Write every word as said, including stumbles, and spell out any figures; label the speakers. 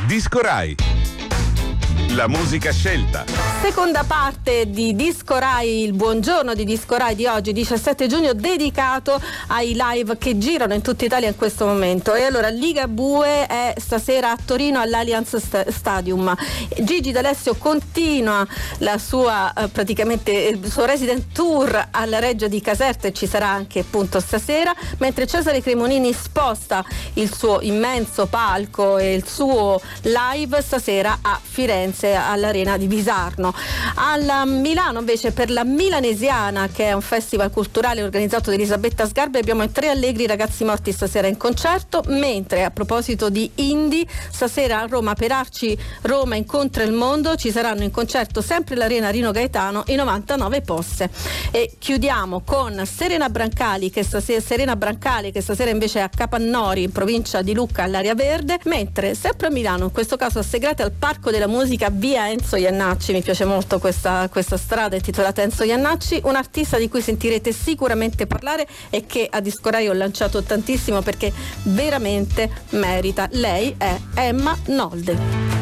Speaker 1: Disco Rai. La musica scelta.
Speaker 2: Seconda parte di Disco Rai, il buongiorno di Disco Rai di oggi, diciassette giugno, dedicato ai live che girano in tutta Italia in questo momento. E allora Ligabue è stasera a Torino all'Allianz Stadium. Gigi D'Alessio continua la sua eh, praticamente il suo resident tour alla Reggia di Caserta e ci sarà anche appunto stasera, mentre Cesare Cremonini sposta il suo immenso palco e il suo live stasera a Firenze all'Arena di Visarno. A Milano invece per la Milanesiana, che è un festival culturale organizzato da Elisabetta Sgarbi, abbiamo i Tre Allegri Ragazzi Morti stasera in concerto, mentre a proposito di indie, stasera a Roma per Arci Roma incontra il mondo ci saranno in concerto sempre all'Arena Rino Gaetano i novantanove Posse. E chiudiamo con Serena Brancali che stasera, Serena Brancali che stasera invece è a Capannori in provincia di Lucca all'Area Verde, mentre sempre a Milano, in questo caso a Segrate al Parco della Musica via Enzo Iannacci, mi piace molto questa, questa strada intitolata Enzo Iannacci, un artista di cui sentirete sicuramente parlare e che a Disco Rai ho lanciato tantissimo perché veramente merita. Lei è Emma Nolde.